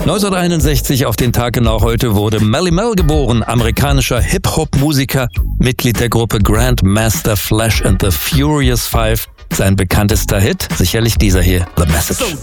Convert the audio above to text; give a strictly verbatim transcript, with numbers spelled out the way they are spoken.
neunzehnhunderteinundsechzig, auf den Tag genau heute, wurde Melle Mel geboren, amerikanischer Hip-Hop-Musiker, Mitglied der Gruppe Grandmaster Flash and the Furious Five. Sein bekanntester Hit, sicherlich dieser hier, The Message.